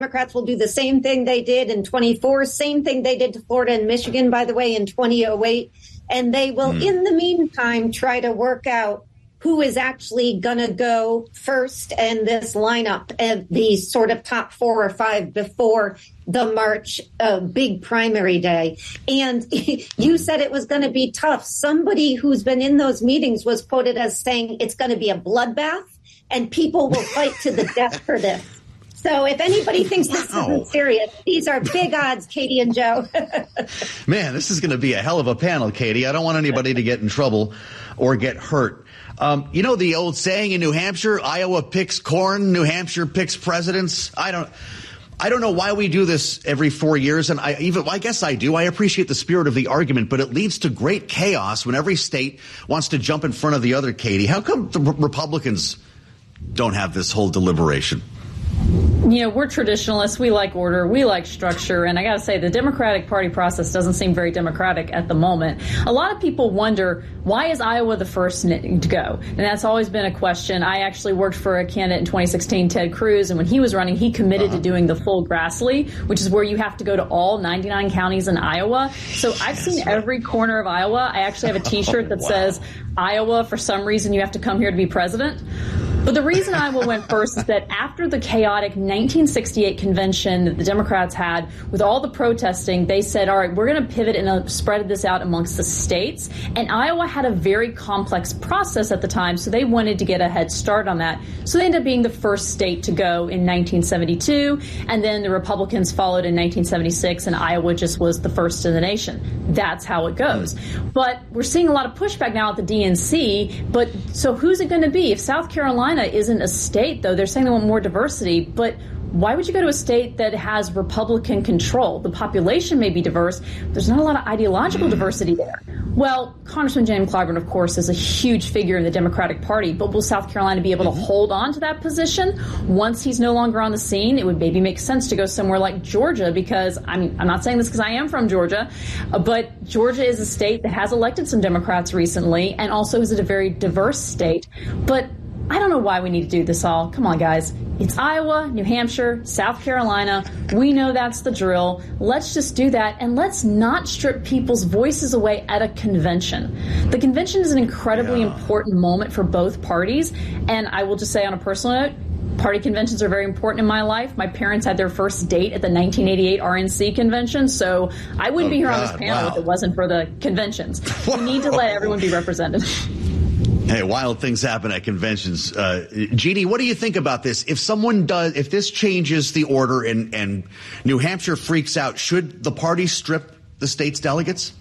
Democrats will do the same thing they did in 24, same thing they did to Florida and Michigan, by the way, in 2008. And they will, in the meantime, try to work out who is actually going to go first in this lineup of the sort of top 4 or 5 before the March big primary day. And you said it was going to be tough. Somebody who's been in those meetings was quoted as saying it's going to be a bloodbath and people will fight to the death for this. So if anybody thinks this isn't serious, these are big odds, Katie and Joe. Man, this is going to be a hell of a panel, Katie. I don't want anybody to get in trouble or get hurt. You know the old saying in New Hampshire, Iowa picks corn, New Hampshire picks presidents. I don't know why we do this every 4 years, and I guess I do. I appreciate the spirit of the argument, but it leads to great chaos when every state wants to jump in front of the other, Katie. How come the Republicans don't have this whole deliberation? You know, we're traditionalists. We like order. We like structure. And I got to say, the Democratic Party process doesn't seem very democratic at the moment. A lot of people wonder, why is Iowa the first to go? And that's always been a question. I actually worked for a candidate in 2016, Ted Cruz, and when he was running, he committed to doing the full Grassley, which is where you have to go to all 99 counties in Iowa. So I've seen every corner of Iowa. I actually have a T-shirt that says, Iowa, for some reason, you have to come here to be president. But the reason Iowa went first is that after the chaotic 1968 convention that the Democrats had with all the protesting, they said, all right, we're going to pivot and spread this out amongst the states. And Iowa had a very complex process at the time, so they wanted to get a head start on that. So they ended up being the first state to go in 1972. And then the Republicans followed in 1976, and Iowa just was the first in the nation. That's how it goes. But we're seeing a lot of pushback now at the DNC. But so who's it going to be? If South Carolina isn't a state, though, they're saying they want more diversity, but why would you go to a state that has Republican control? The population may be diverse, but there's not a lot of ideological diversity there. Well, Congressman James Clyburn, of course, is a huge figure in the Democratic Party, but will South Carolina be able to hold on to that position once he's no longer on the scene? It would maybe make sense to go somewhere like Georgia, because, I mean, I'm not saying this because I am from Georgia, but Georgia is a state that has elected some Democrats recently and also is a very diverse state. But I don't know why we need to do this all. Come on, guys. It's Iowa, New Hampshire, South Carolina. We know that's the drill. Let's just do that, and let's not strip people's voices away at a convention. The convention is an incredibly important moment for both parties, and I will just say on a personal note, party conventions are very important in my life. My parents had their first date at the 1988 RNC convention, so I wouldn't be here on this panel if it wasn't for the conventions. We need to let everyone be represented. Hey, wild things happen at conventions. Jeannie, what do you think about this? If this changes the order and New Hampshire freaks out, should the party strip the state's delegates?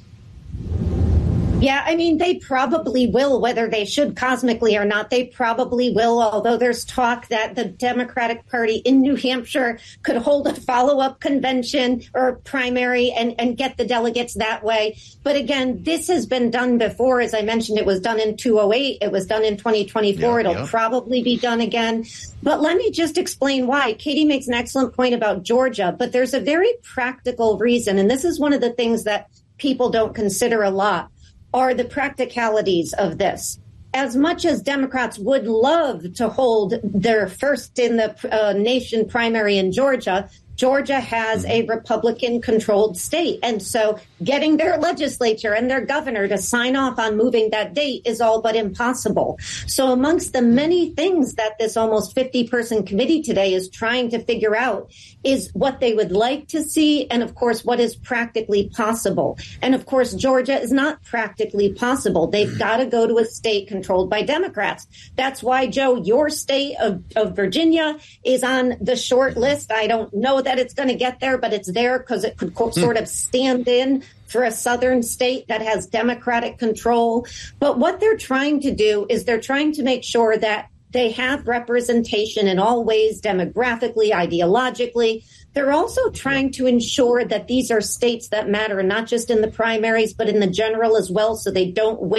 Yeah, I mean, they probably will, whether they should cosmically or not. They probably will, although there's talk that the Democratic Party in New Hampshire could hold a follow-up convention or primary and get the delegates that way. But again, this has been done before. As I mentioned, it was done in 2008. It was done in 2024. It'll probably be done again. But let me just explain why. Katie makes an excellent point about Georgia, but there's a very practical reason. And this is one of the things that people don't consider a lot, are the practicalities of this. As much as Democrats would love to hold their first in the nation primary in Georgia, Georgia has a Republican-controlled state. And so getting their legislature and their governor to sign off on moving that date is all but impossible. So amongst the many things that this almost 50-person committee today is trying to figure out is what they would like to see and, of course, what is practically possible. And, of course, Georgia is not practically possible. They've got to go to a state controlled by Democrats. That's why, Joe, your state of Virginia is on the short list. I don't know that it's going to get there, but it's there because it could sort of stand in for a southern state that has Democratic control. But what they're trying to do is they're trying to make sure that they have representation in all ways, demographically, ideologically. They're also trying to ensure that these are states that matter, not just in the primaries, but in the general as well, so they don't waste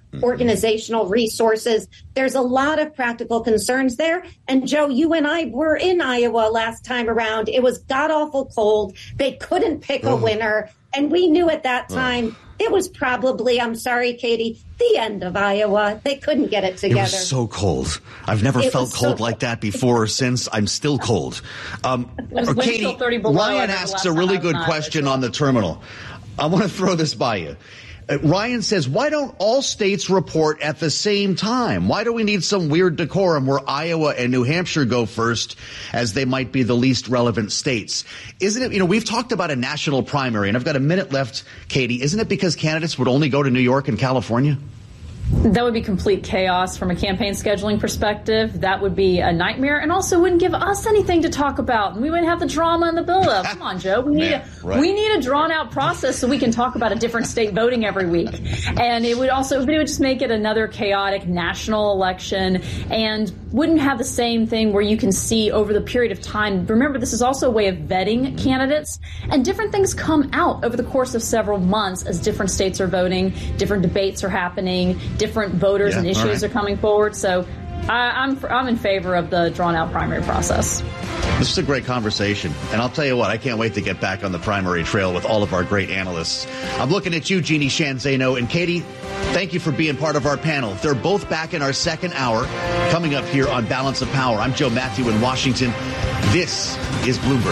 organizational resources. There's a lot of practical concerns there. And Joe, you and I were in Iowa last time around. It was god-awful cold. They couldn't pick a winner. And we knew at that time it was probably, I'm sorry, Katie, the end of Iowa. They couldn't get it together. It was so cold. I've never felt cold like that before or since. I'm still cold. Katie, Ryan asks a really good question on the terminal. I want to throw this by you. Ryan says, why don't all states report at the same time? Why do we need some weird decorum where Iowa and New Hampshire go first, as they might be the least relevant states? Isn't it, we've talked about a national primary, and I've got a minute left, Katie. Isn't it because candidates would only go to New York and California? That would be complete chaos from a campaign scheduling perspective. That would be a nightmare, and also wouldn't give us anything to talk about. And we wouldn't have the drama and the buildup. Come on, Joe. We need a drawn-out process so we can talk about a different state voting every week. And it would just make it another chaotic national election, and wouldn't have the same thing where you can see over the period of time. Remember, this is also a way of vetting candidates, and different things come out over the course of several months as different states are voting, different debates are happening, different voters and issues are coming forward. So I'm in favor of the drawn-out primary process. This is a great conversation, and I'll tell you what, I can't wait to get back on the primary trail with all of our great analysts. I'm looking at you, Jeannie Sheehan Zaino, and Katie, thank you for being part of our panel. They're both back in our second hour, coming up here on Balance of Power. I'm Joe Matthew in Washington. This is Bloomberg.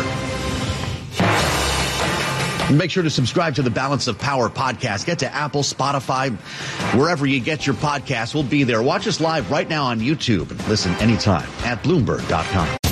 Make sure to subscribe to the Balance of Power podcast. Get to Apple, Spotify, wherever you get your podcasts. We'll be there. Watch us live right now on YouTube and listen anytime at Bloomberg.com.